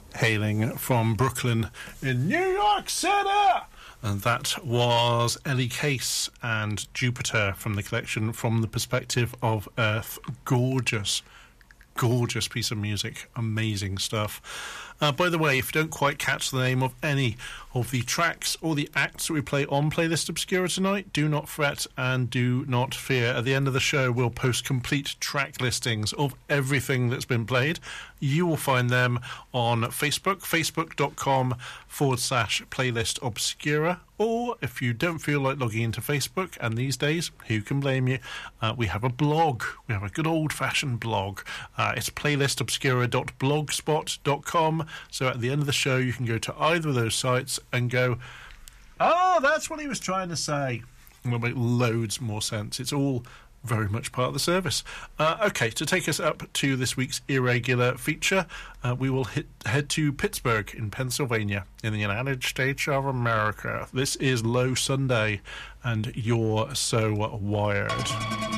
hailing from Brooklyn in New York City. And that was Ellie Case and Jupiter from the collection From the Perspective of Earth. Gorgeous piece of music. Amazing stuff. By the way, if you don't quite catch the name of any of the tracks or the acts that we play on Playlist Obscura tonight, do not fret and do not fear. At the end of the show, we'll post complete track listings of everything that's been played. You will find them on Facebook, facebook.com/Playlist Obscura. Or if you don't feel like logging into Facebook, and these days, who can blame you, we have a blog. We have a good old-fashioned blog. It's playlistobscura.blogspot.com. So at the end of the show, you can go to either of those sites and go, oh, that's what he was trying to say. And it'll make loads more sense. It's all very much part of the service. Okay, to take us up to this week's irregular feature, we will head to Pittsburgh in Pennsylvania in the United States of America. This is Low Sunday, and You're So Wired.